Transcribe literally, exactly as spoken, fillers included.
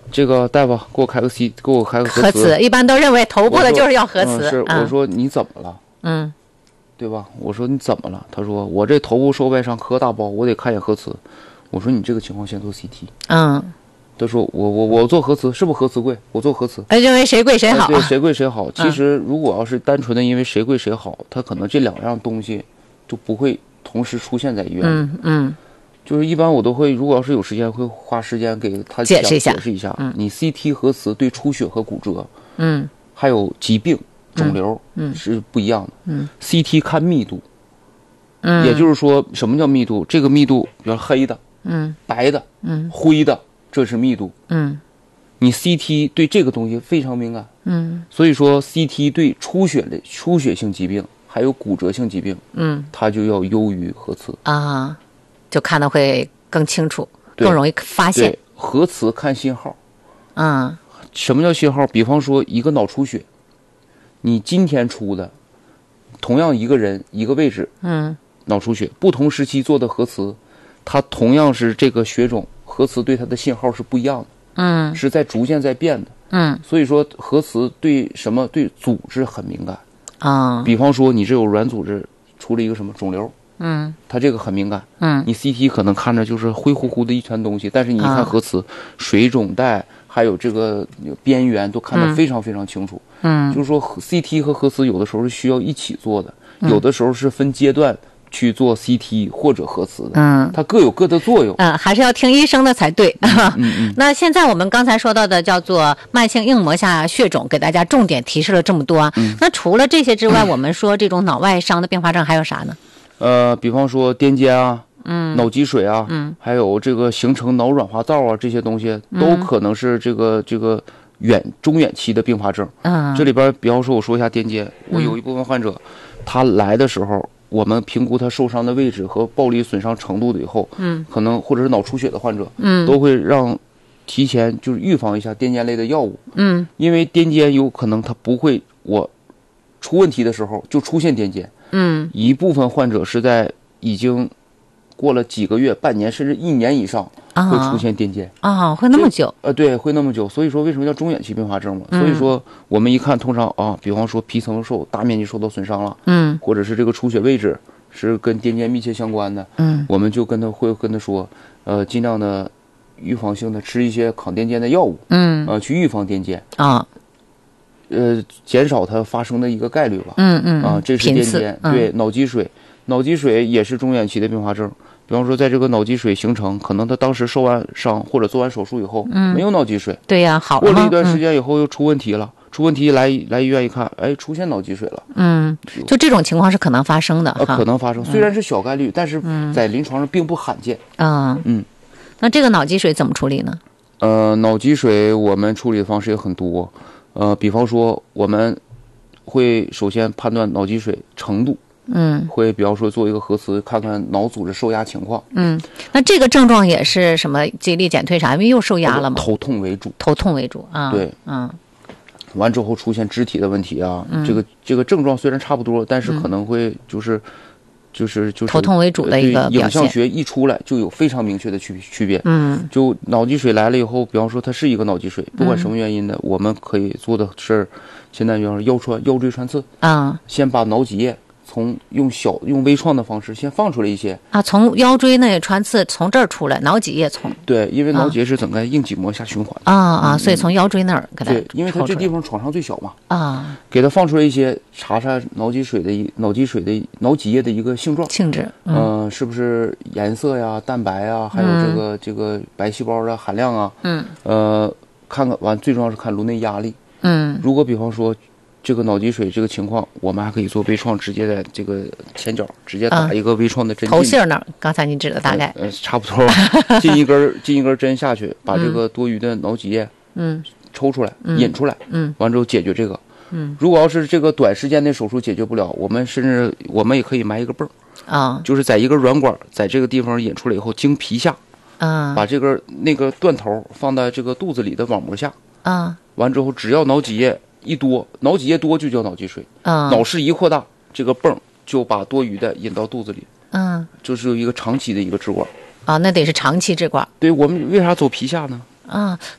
这个大夫给我开个 C， 给我开个核磁，一般都认为头部的就是要核磁。 嗯、是， 嗯、 我说你怎么了？ 嗯， 对吧？我说你怎么了？他说我这头部受外伤可大包，我得看一眼核磁。我说你这个情况先做 C T。 嗯。 他说我我我做核磁，是不是核磁贵？我做核磁。 哎，认为谁贵谁好、啊哎？对，谁贵谁好。其实如果要是单纯的因为谁贵谁好，他可能这两样东西就不会同时出现在医院。 嗯嗯。 就是一般我都会，如果要是有时间，会花时间给他解释一下。 解释一下。 嗯。 你 C T 核磁对出血和骨折， 嗯， 还有疾病、肿瘤， 嗯， 是不一样的。 嗯。 C T 看密度。 嗯。 也就是说，什么叫密度？这个密度，比如黑的， 嗯， 白的， 嗯， 灰的，这是密度。 嗯。 你 C T 对这个东西非常敏感， 嗯， 所以说 C T 对出血的出血性疾病还有骨折性疾病， 嗯， 它就要优于核磁啊，就看得会更清楚，更容易发现。 对，核磁看信号。 嗯， 什么叫信号？比方说一个脑出血，你今天出的，同样一个人一个位置， 嗯， 脑出血，不同时期做的核磁，它同样是这个血种，核磁对它的信号是不一样的。 嗯， 是在逐渐在变的。 嗯， 所以说核磁对什么对组织很敏感啊。 比方说你这有软组织出了一个什么肿瘤， 嗯， 它这个很敏感。 嗯， 你 C T 可能看着就是灰乎乎的一团东西，但是你一看核磁， 啊、 水肿带还有这个边缘都看得非常非常清楚。 嗯， 就是说 C T 和核磁有的时候是需要一起做的，嗯、有的时候是分阶段去做 C T 或者核磁的， 嗯， 它各有各的作用， 嗯，还是要听医生的才对。 嗯嗯。 那现在我们刚才说到的叫做慢性硬膜下血肿，给大家重点提示了这么多。 嗯。 那除了这些之外，嗯、我们说这种脑外伤的并发症还有啥呢？ 呃，比方说癫痫啊， 嗯， 脑积水啊， 嗯， 还有这个形成脑软化灶啊，这些东西都可能是这个这个远中远期的并发症。 嗯。 这里边比方说我说一下癫痫，我有一部分患者，他来的时候。我们评估他受伤的位置和暴力损伤程度的以后，嗯，可能或者是脑出血的患者，嗯，都会让提前就是预防一下癫痫类的药物，嗯，因为癫痫有可能他不会我出问题的时候就出现癫痫，嗯，一部分患者是在已经过了几个月、半年甚至一年以上会出现癫痫啊，会那么久？ 呃，对，会那么久。所以说为什么叫中远期并发症嘛？嗯、所以说我们一看，通常啊，比方说皮层受大面积受到损伤了，嗯，或者是这个出血位置是跟癫痫密切相关的，嗯，我们就跟他会跟他说，呃，尽量的预防性的吃一些抗癫痫的药物，嗯，呃，去预防癫痫啊，呃，减少它发生的一个概率吧， 嗯嗯， 啊，这是癫痫，嗯、对，脑积水，脑积水也是中远期的并发症。比方说，在这个脑积水形成，可能他当时受完伤或者做完手术以后，嗯，没有脑积水， 对呀、啊，好了过了一段时间以后又出问题了，嗯、出问题来来医院一看，哎，出现脑积水了， 嗯，就这种情况是可能发生的， 呃，可能发生，虽然是小概率，嗯、但是在临床上并不罕见， 啊，嗯，嗯那这个脑积水怎么处理呢？ 呃，脑积水我们处理的方式也很多，呃，比方说我们会首先判断脑积水程度。嗯，会比方说做一个核磁，看看脑组织受压情况。嗯， 那这个症状也是什么记忆力减退啥？因为又受压了嘛。 头痛为主。 头痛为主啊。 对， 嗯。 完之后出现肢体的问题啊，嗯、这个这个症状虽然差不多，但是可能会就是、嗯、就是就是头痛为主的一个表现。 影像学一出来就有非常明确的区区别。嗯，就脑积水来了以后，比方说它是一个脑积水，不管什么原因的，嗯、我们可以做的事儿，现在比方说腰穿腰椎穿刺啊，先把脑脊液。从用小用微创的方式先放出来一些啊，从腰椎那里穿刺，从这儿出来，脑脊液从对，因为脑脊液是整个硬脊膜下循环啊啊，所以从腰椎那儿给它对，因为它这地方创伤最小嘛啊， 给它放出来一些，查查脑积水的脑积水的脑脊液的一个性状性质， 嗯、呃，是不是颜色呀、蛋白呀，还有这个、嗯、这个白细胞的含量啊，嗯，呃，看看完最重要是看颅内压力，嗯，如果比方说。这个脑积水这个情况，我们还可以做微创，直接在这个前脚直接打一个微创的针进、嗯、 头杏那儿，刚才您指的大概， 呃，呃差不多，进一根进一根针下去，把这个多余的脑脊液，嗯，抽出来，嗯、引出来，嗯，完之后解决这个，嗯，如果要是这个短时间内手术解决不了，我们甚至我们也可以埋一个泵啊，就是在一个软管在这个地方引出来以后，经皮下，啊，把这根那个断头放在这个肚子里的网膜下，啊，完之后只要脑脊液。一多脑脊液多就叫脑积水，嗯，脑室一扩大，这个泵就把多余的引到肚子里，嗯，就是有一个长期的一个支管， 啊，那得是长期支管。 对，我们为啥走皮下呢？ 啊，